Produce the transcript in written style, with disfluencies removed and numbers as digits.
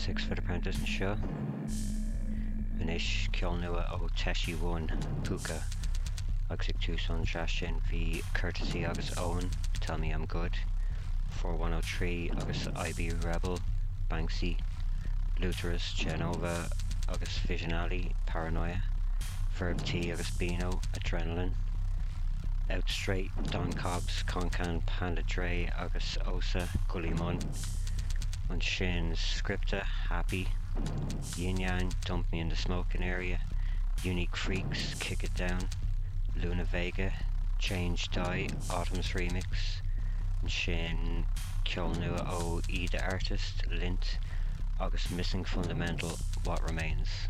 Six Foot Apprentice na seo. Inis ceol nua ó Teshi 1 Puka agus ag tús an sin bhí Courtesy agus Owen Tell Me I'm Good 4103 agus IB Rebel Banksy Luterus Genova agus Visionali Paranoia Verb T agus Beano Adrenaline Out Straight Don Cobbs Concan Panda Dre agus Osa Gullimon an sin Scripta Happy Yin Yang Dump Me in the Smoking Area Unique Freaks Kick It Down Luna Vega Change Die Autumn's Remix an sin ceol nua ó E The Artist Lint agus Missing Fundamental What Remains.